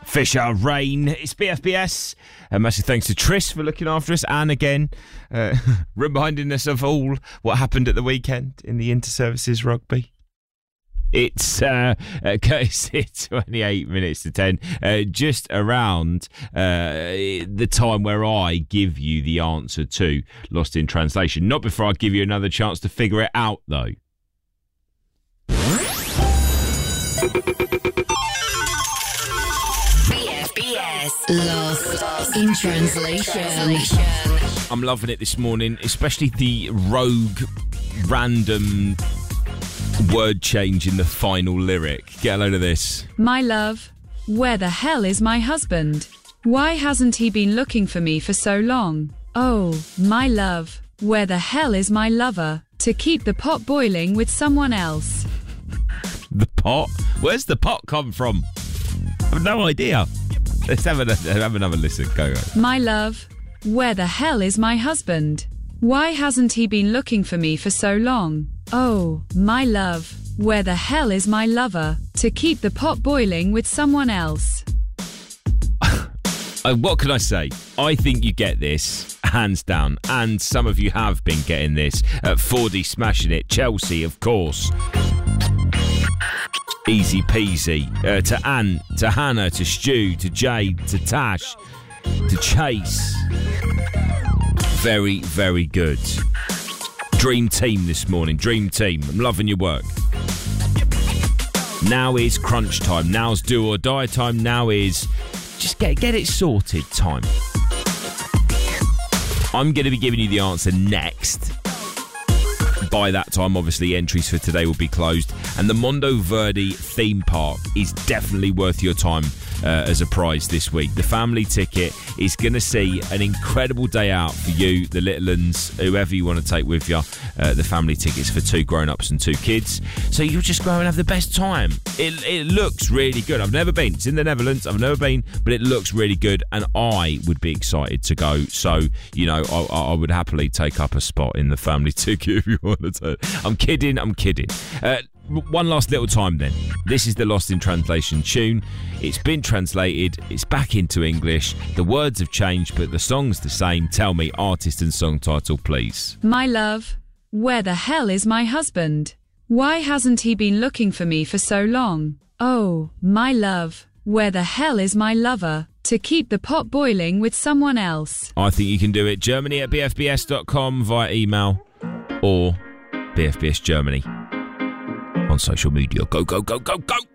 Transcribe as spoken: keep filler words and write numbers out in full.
Fisher, Rain, it's B F B S. A massive thanks to Tris for looking after us, and again, uh, reminding us of all what happened at the weekend in the inter-services rugby. It's uh, uh, it's twenty-eight minutes to ten, uh, just around uh, the time where I give you the answer to Lost in Translation. Not before I give you another chance to figure it out, though. B F B S Lost in Translation. I'm loving it this morning, especially the rogue, random word change in the final lyric. Get a load of this. My love, where the hell is my husband? Why hasn't he been looking for me for so long? Oh, my love, where the hell is my lover? To keep the pot boiling with someone else. The pot? Where's the pot come from? I've no idea. Let's have, a, have another listen. Go, go. My love, where the hell is my husband? Why hasn't he been looking for me for so long? Oh, my love, where the hell is my lover? To keep the pot boiling with someone else. uh, what can I say? I think you get this, hands down. And some of you have been getting this. Uh, Fordy smashing it. Chelsea, of course. Easy peasy. Uh, to Ant, to Hannah, to Stu, to Jade, to Tash, to Chase. Very, very good. Dream team this morning. Dream team. I'm loving your work. Now is crunch time. Now's do or die time. Now is just get get it sorted time. I'm going to be giving you the answer next. By that time, obviously, entries for today will be closed. And the Mondo Verde theme park is definitely worth your time uh, as a prize this week. The family ticket is going to see an incredible day out for you, the little uns, whoever you want to take with you. Uh, the family tickets for two grown-ups and two kids. So you'll just go and have the best time. It, it looks really good. I've never been. It's in the Netherlands. I've never been, but it looks really good. And I would be excited to go. So, you know, I, I would happily take up a spot in the family ticket if you want. I'm kidding, I'm kidding. Uh, one last little time then. This is the Lost in Translation tune. It's been translated, it's back into English. The words have changed, but the song's the same. Tell me, artist and song title, please. My love, where the hell is my husband? Why hasn't he been looking for me for so long? Oh, my love, where the hell is my lover? To keep the pot boiling with someone else. I think you can do it. Germany at b f b s dot com via email or B F B S Germany on social media. Go, go, go, go, go!